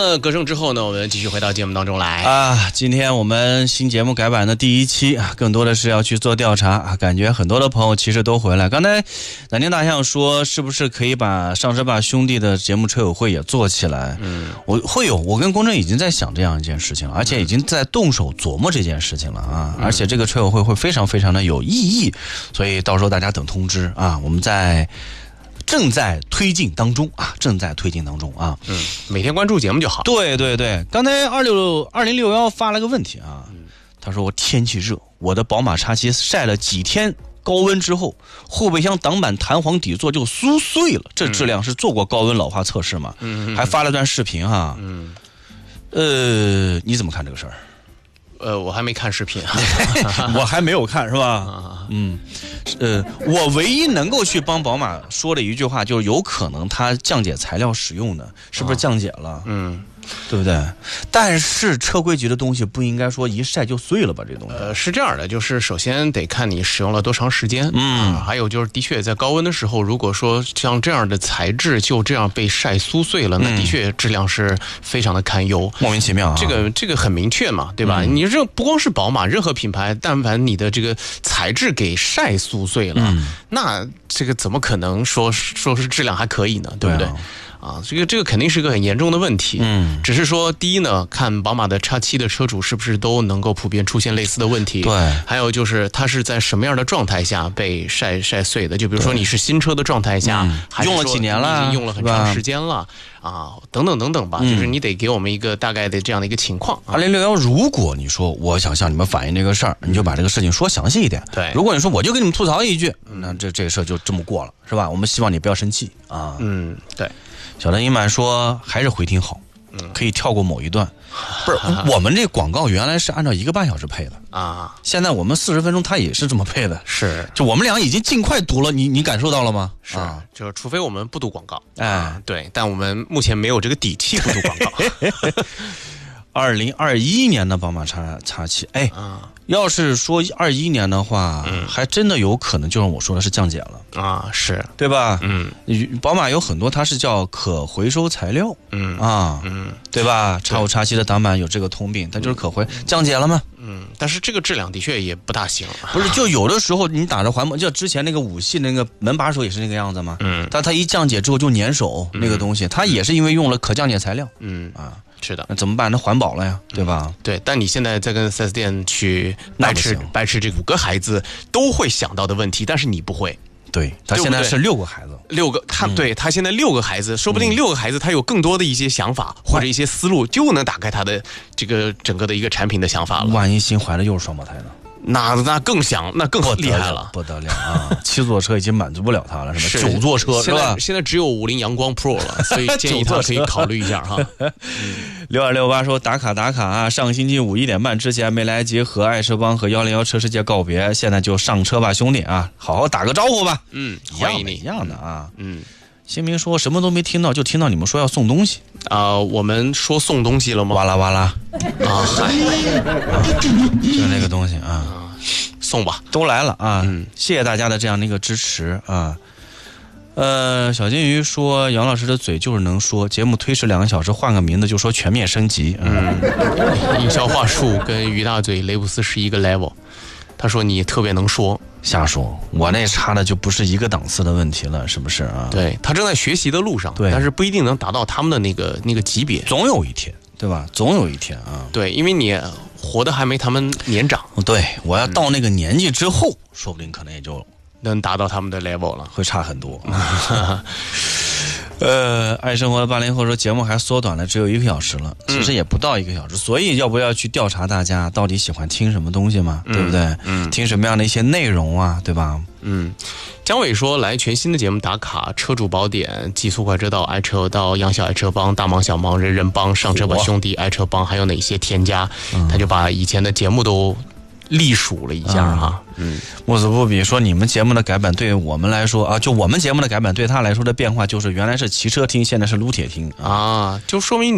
么歌声之后呢，我们继续回到节目当中来啊。今天我们新节目改版的第一期啊，更多的是要去做调查啊，感觉很多的朋友其实都回来。刚才南京大象说，是不是可以把上车吧兄弟的节目车友会也做起来？我跟公正已经在想这样一件事情了，而且已经在动手琢磨这件事情了啊。而且这个车友会非常非常的有意义，所以到时候大家等通知啊，我们正在推进当中啊， 每天关注节目就好。 对对对，刚才2061发了个问题啊，他说我天气热，我的宝马X7晒了几天高温之后，后备箱挡板弹簧底座就酥碎了，这质量是做过高温老化测试吗？还发了段视频哈。你怎么看这个事儿？ 我还没看视频， 我还没有看是吧？我唯一能够去帮宝马说的一句话，就是有可能它降解材料使用的，是不是降解了？对不对？但是车规级的东西不应该说一晒就碎了吧？这东西是这样的，就是首先得看你使用了多长时间，还有就是的确在高温的时候，如果说像这样的材质就这样被晒酥碎了，那的确质量是非常的堪忧， 莫名其妙啊。 这个很明确嘛，对吧？你这不光是宝马，任何品牌，但凡你的这个材质给晒酥碎了，那这个怎么可能说是质量还可以呢？对不对？这个肯定是个很严重的问题。只是说第一呢，看宝马的X7的车主是不是都能够普遍出现类似的问题。 对， 还有就是它是在什么样的状态下被晒碎的？就比如说你是新车的状态下，还是说用了几年了， 已经用了很长时间了啊，等等等等吧。就是你得给我们一个大概的这样的一个情况。 2061，如果你说我想向你们反映这个事儿，你就把这个事情说详细一点。 对， 如果你说我就给你们吐槽一句，那这个事儿就这么过了，是吧？我们希望你不要生气啊。 对。 小德英满说还是回听好，可以跳过某一段。不是，我们这广告原来是按照1个半小时配的啊，现在我们40分钟，它也是这么配的。是，就我们俩已经尽快读了，你感受到了吗？ 是，就除非我们不读广告，对，但我们目前没有这个底气不读广告。 2021年的宝马X7，要是说21年的话，还真的有可能就像我说的是降解了啊，是对吧？宝马有很多它是叫可回收材料，对吧？X5、X7的挡板有这个通病，它就是可回降解了吗？ 但是这个质量的确也不大行。 不是，就有的时候你打着环保，就之前那个5系那个门把手也是那个样子吗？但它一降解之后就粘手，那个东西它也是因为用了可降解材料。是的，那怎么办？那环保了呀，对吧？ 对，但你现在在跟 4S 店去掰扯这5个孩子都会想到的问题，但是你不会。 对，他现在是6个孩子 ，6个，对他现在6个孩子，说不定6个孩子他有更多的一些想法或者一些思路，就能打开他的这个整个的一个产品的想法了。 万一新怀的又是双胞胎呢？ 那更厉害了， 不得了啊！7座车已经满足不了他了，是吧？9座车是吧？ 现在只有50阳光 Pro 了，所以建议他可以考虑一下哈。 6268说打卡啊！上个星期5 1点半之前没来及和爱车帮和101车世界告别，现在就上车吧，兄弟啊！好好打个招呼吧。 欢迎你一样的啊。新民说什么都没听到，就听到你们说要送东西我们说送东西了吗？ 哇啦哇啦嗨，就是那个东西啊， 送吧， 都来了啊！谢谢大家的这样的一个支持啊。小金鱼说杨老师的嘴就是能说，节目推迟2个小时，换个名字就说全面升级。 营销话术跟于大嘴雷布斯是一个 level。他说你特别能说， 瞎说，我那差的就不是一个档次的问题了，是不是啊？ 对，他正在学习的路上， 对， 但是不一定能达到他们的那个级别， 总有一天，对吧？总有一天啊。 对，因为你活得还没他们年长。 对，我要到那个年纪之后，说不定可能也就能达到他们的 level 了， 会差很多。爱生活的80后说节目还缩短了，只有1个小时了，其实也不到1个小时，所以要不要去调查大家到底喜欢听什么东西嘛，对不对？听什么样的一些内容啊，对吧？ 姜伟说来全新的节目打卡，车主宝典、极速快车道、爱车到杨小爱车帮、大忙小忙、人人帮、上车吧兄弟、爱车帮，还有哪些添加？他就把以前的节目都隶属了一下哈。 木子不比说你们节目的改版对我们来说啊，就我们节目的改版对他来说的变化就是原来是骑车听，现在是撸铁听啊，就说明